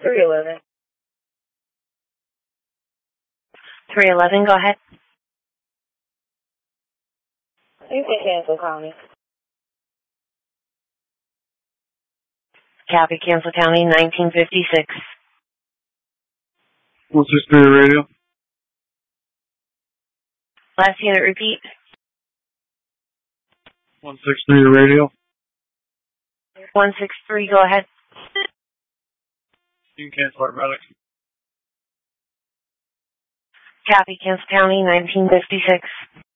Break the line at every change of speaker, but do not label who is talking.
311.
311, go ahead.
You can cancel County.
Copy, Cancel County, 1956.
163 radio.
Last unit, repeat.
163 radio.
163, go ahead.
You can cancel it, Relic.
Copy, Cancel County, 1956.